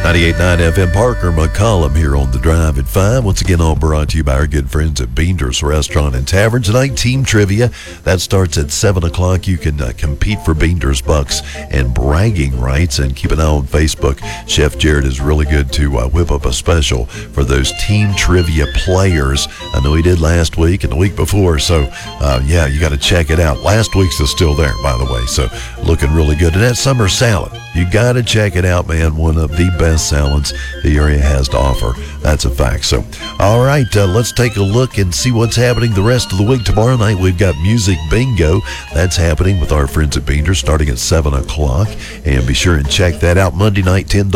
98.9 FM Parker McCollum here on The Drive at 5. Once again, all brought to you by our good friends at Beander's Restaurant and Tavern. Tonight, team trivia. That starts at 7 o'clock. You can compete for Beander's bucks and bragging rights. And keep an eye on Facebook. Chef Jared is really good to whip up a special for those team trivia players. I know he did last week and the week before. So, yeah, you got to check it out. Last week's is still there, by the way. So, looking really good. And that summer salad. You got to check it out, man. One of the best salads the area has to offer. That's a fact. So, all right, let's take a look and see what's happening the rest of the week. Tomorrow night, we've got Music Bingo. That's happening with our friends at Beander starting at 7 o'clock. And be sure and check that out. Monday night, $10